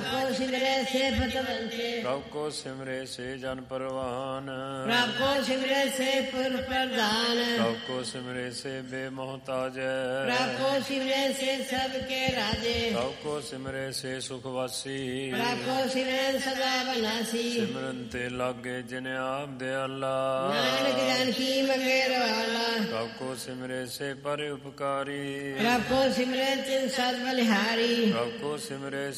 को सिमरे से फतवंते, प्रभु को सिमरे से जन परवान, प्रभु को सिमरे से पुर प्रधान, प्रभु को सिमरे से बेमोहताज, प्रभु को सिमरे से सबके राजे, प्रभु को सिमरे से सुखवासी, प्रभु को सिमरे सदा बनासी, सिमरन ते लागे जिन आप दयाला, नानक जानकी मंगे रवाला, प्रभु को सिमरे से पर उपकारी, प्रभु को सिमरे तिन सद बलिहारी, प्रभु को सिमरे